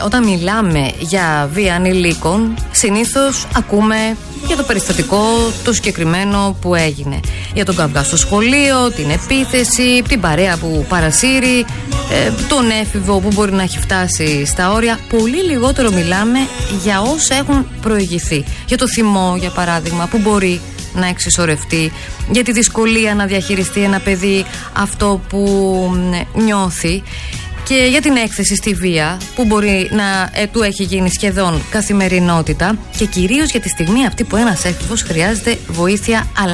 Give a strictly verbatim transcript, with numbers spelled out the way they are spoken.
όταν μιλάμε για βία ανηλίκων, συνήθως ακούμε για το περιστατικό το συγκεκριμένο που έγινε. Για τον καυγά στο σχολείο, την επίθεση, την παρέα που παρασύρει, ε, τον έφηβο που μπορεί να έχει φτάσει στα όρια. Πολύ λιγότερο μιλάμε για όσα έχουν προηγηθεί. Για το θυμό, για παράδειγμα, που μπορεί να εξισορευτεί, για τη δυσκολία να διαχειριστεί ένα παιδί αυτό που νιώθει, και για την έκθεση στη βία που μπορεί να ε, του έχει γίνει σχεδόν καθημερινότητα, και κυρίως για τη στιγμή αυτή που ένας έφηβος χρειάζεται βοήθεια αλλά